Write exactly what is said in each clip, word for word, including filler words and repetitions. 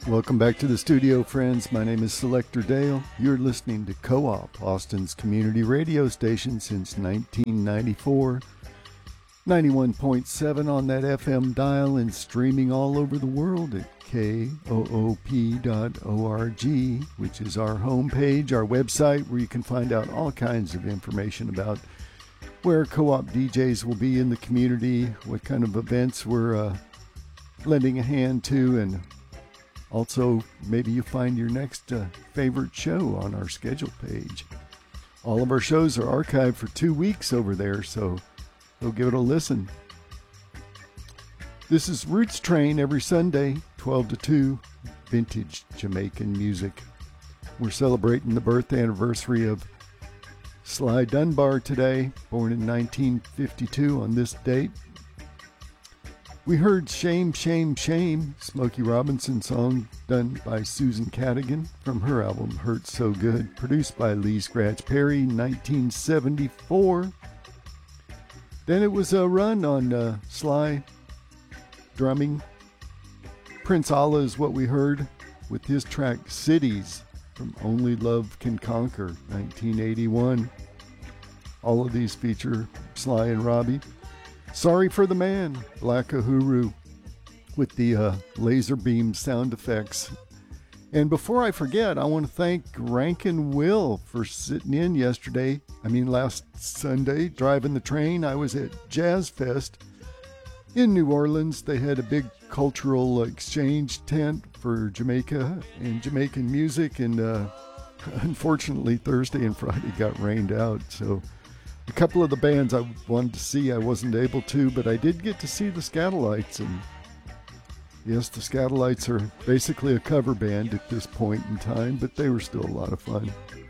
Welcome back to the studio, friends. My name is Selector Dale. You're listening to Co-op, Austin's community radio station since nineteen ninety-four. ninety-one point seven on that F M dial and streaming all over the world at K O O P dot org, which is our homepage, our website, where you can find out all kinds of information about where Co-op D Js will be in the community, what kind of events we're uh, lending a hand to, and also maybe you find your next uh, favorite show on our schedule page. All of our shows are archived for two weeks over there, so go give it a listen. This is Roots Train every Sunday, twelve to two, vintage Jamaican music. We're celebrating the birth anniversary of Sly Dunbar today, born in nineteen fifty-two on this date. We heard Shame, Shame, Shame, Smokey Robinson song done by Susan Cadogan from her album Hurt So Good, produced by Lee Scratch Perry, nineteen seventy-four. Then it was a run on uh, Sly drumming. Prince Allah is what we heard with his track Cities from Only Love Can Conquer, nineteen eighty-one. All of these feature Sly and Robbie. Sorry for the Man, Black Uhuru, with the uh, laser beam sound effects. And before I forget, I want to thank Rankin Will for sitting in yesterday. I mean, last Sunday, driving the train. I was at Jazz Fest in New Orleans. They had a big cultural exchange tent for Jamaica and Jamaican music. And uh, unfortunately, Thursday and Friday got rained out. So a couple of the bands I wanted to see, I wasn't able to, but I did get to see the Skatalites. And yes, the Skatalites are basically a cover band at this point in time, but they were still a lot of fun.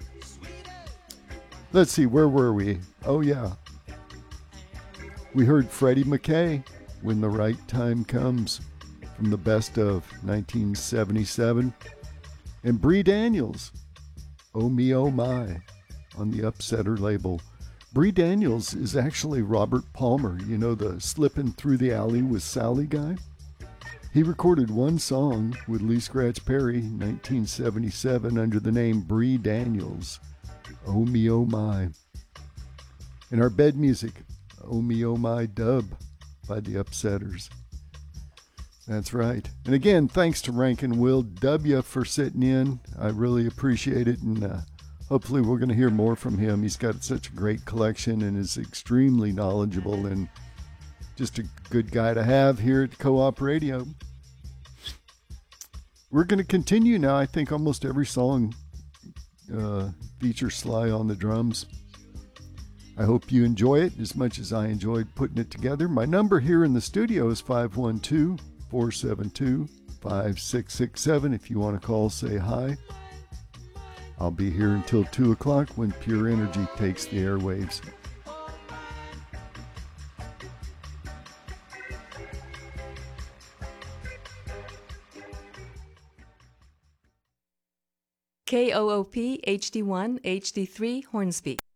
Let's see, where were we? Oh, yeah. We heard Freddie McKay, When the Right Time Comes, from the best of nineteen seventy-seven. And Bree Daniels, Oh Me Oh My, on the Upsetter label. Bree Daniels is actually Robert Palmer, you know, the Slippin' Through the Alley with Sally guy. He recorded one song with Lee Scratch Perry in nineteen seventy-seven under the name Bree Daniels, Oh Me Oh My. And our bed music, Oh Me Oh My Dub by the Upsetters. That's right. And again, thanks to Rankin Will W for sitting in. I really appreciate it, and uh, hopefully we're going to hear more from him. He's got such a great collection and is extremely knowledgeable and just a good guy to have here at Co-op Radio. We're going to continue now. I think almost every song uh, features Sly on the drums. I hope you enjoy it as much as I enjoyed putting it together. My number here in the studio is five one two, four seven two, five six six seven. If you want to call, say hi. I'll be here until two o'clock when Pure Energy takes the airwaves. K O O P H D one H D three Hornsby.